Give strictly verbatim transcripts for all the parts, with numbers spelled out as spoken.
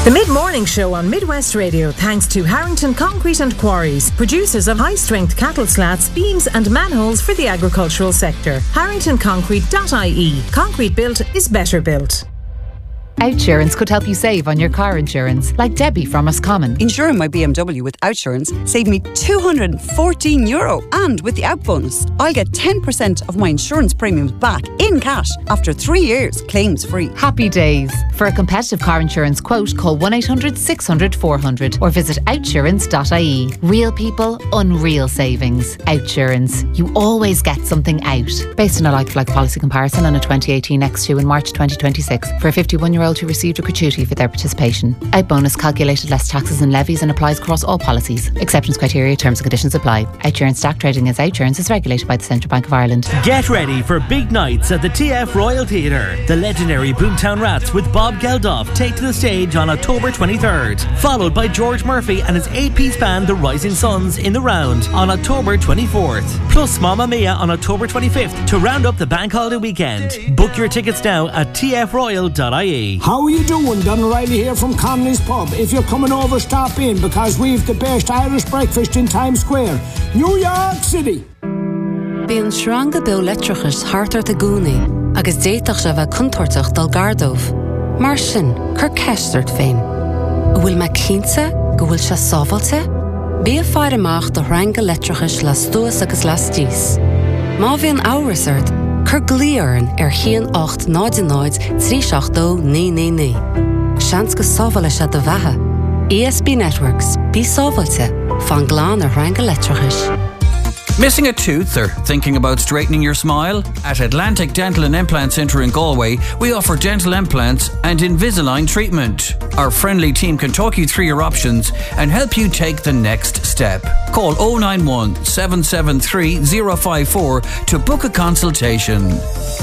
The Mid-Morning Show on Midwest Radio, thanks to Harrington Concrete and Quarries, producers of high-strength cattle slats, beams and manholes for the agricultural sector. harrington concrete dot I E. Concrete built is better built. Outsurance could help you save on your car insurance, like Debbie from Roscommon. Insuring my B M W with Outsurance saved me two hundred fourteen euro. And with the Out bonus, I'll get ten percent of my insurance premiums back in cash after three years, claims free. Happy days. For a competitive car insurance quote, call one eight hundred six hundred four hundred or visit outsurance dot I E. Real people, unreal savings. Outsurance. You always get something out. Based on a like-for-like policy comparison on a twenty eighteen X two in March twenty twenty-six for a fifty-one-year-old who received a gratuity for their participation. Out bonus calculated less taxes and levies and applies across all policies. Exceptions, criteria, terms and conditions apply. Outsurance stock trading as Outsurance is regulated by the Central Bank of Ireland. Get ready for big nights at the T F Royal Theatre. The legendary Boomtown Rats with Bob Geldof take to the stage on October twenty-third, followed by George Murphy and his eight-piece band The Rising Suns in the Round on October twenty-fourth. Plus Mamma Mia on October twenty-fifth to round up the bank holiday weekend. Book your tickets now at t f royal dot I E. How are you doing? Don O'Reilly here from Connelly's Pub. If you're coming over, stop in because we've the best Irish breakfast in Times Square, New York City. Bíonn sranga bio letrachas hartar de gúnaí agus déitach se bheith contortach dal gardómh. Mar sin, cur ceistart féin. Bhfuil me cínte go bhfuil se sábhailte? Bí a fear amach do ranga letrachas las duas agus las dís. Má bhíonn áras ort, cur glíoran ar chéan ocht náid náid trí seach dó ní ní ní. Seans go sábhaile se do bheithe. E S B Networks, bí sábhailte, fan glán ar ranga letrachas. Missing a tooth or thinking about straightening your smile? At Atlantic Dental and Implant Centre in Galway, we offer dental implants and Invisalign treatment. Our friendly team can talk you through your options and help you take the next step. Call oh nine one, seven seven three, oh five four to book a consultation.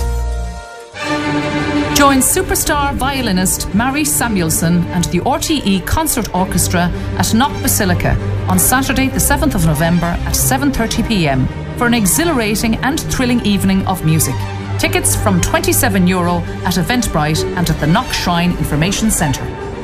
Join superstar violinist Mary Samuelson and the R T E Concert Orchestra at Knock Basilica on Saturday the seventh of November at seven thirty p m for an exhilarating and thrilling evening of music. Tickets from twenty-seven euro at Eventbrite and at the Knock Shrine Information Centre.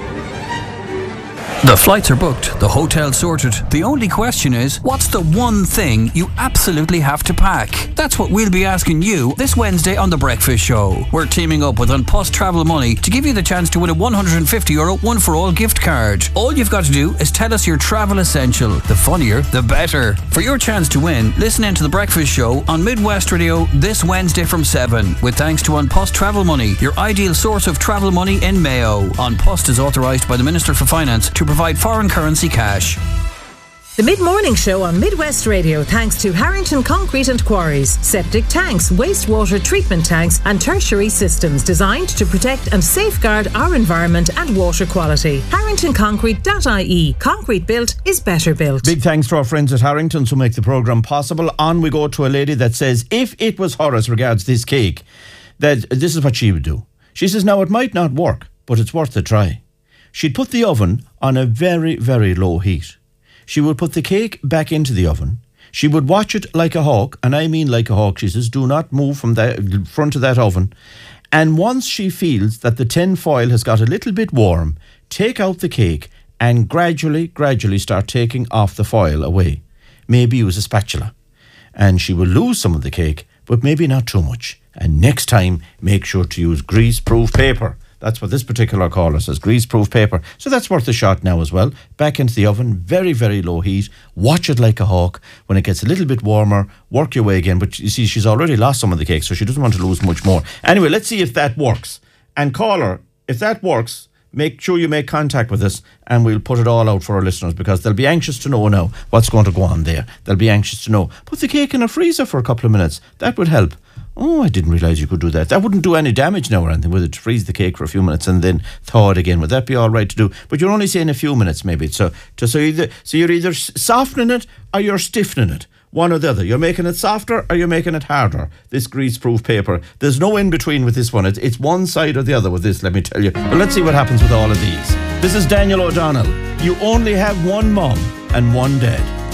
The flights are booked, the hotel's sorted. The only question is, what's the one thing you absolutely have to pack? That's what we'll be asking you this Wednesday on The Breakfast Show. We're teaming up with An Post Travel Money to give you the chance to win a one hundred fifty euro one-for-all gift card. All you've got to do is tell us your travel essential. The funnier, the better. For your chance to win, listen in to The Breakfast Show on Midwest Radio this Wednesday from seven. With thanks to An Post Travel Money, your ideal source of travel money in Mayo. An Post is authorised by the Minister for Finance to provide foreign currency cash. The Mid-Morning Show on Midwest Radio, thanks to Harrington Concrete and Quarries, septic tanks, wastewater treatment tanks and tertiary systems designed to protect and safeguard our environment and water quality. harrington concrete dot I E. Concrete built is better built. Big thanks to our friends at Harrington's who make the programme possible. On we go to a lady that says if it was her as regards this cake, that this is what she would do. She says, now it might not work, but it's worth a try. She'd put the oven on a very, very low heat. She would put the cake back into the oven. She would watch it like a hawk, and I mean like a hawk. She says, do not move from the front of that oven. And once she feels that the tin foil has got a little bit warm, take out the cake and gradually, gradually start taking off the foil away. Maybe use a spatula. And she will lose some of the cake, but maybe not too much. And next time, make sure to use grease-proof paper. That's what this particular caller says, grease-proof paper. So that's worth a shot now as well. Back into the oven, very, very low heat. Watch it like a hawk. When it gets a little bit warmer, work your way again. But you see, she's already lost some of the cake, so she doesn't want to lose much more. Anyway, let's see if that works. And caller, if that works, make sure you make contact with us and we'll put it all out for our listeners because they'll be anxious to know now what's going to go on there. They'll be anxious to know. Put the cake in a freezer for a couple of minutes. That would help. Oh, I didn't realise you could do that. That wouldn't do any damage now or anything, would it? To freeze the cake for a few minutes and then thaw it again. Would that be all right to do? But you're only saying a few minutes maybe. So, to, so, either, so you're either softening it or you're stiffening it. One or the other. You're making it softer or you're making it harder. This grease-proof paper. There's no in-between with this one. It's, it's one side or the other with this, let me tell you. But let's see what happens with all of these. This is Daniel O'Donnell. You only have one mum and one dad.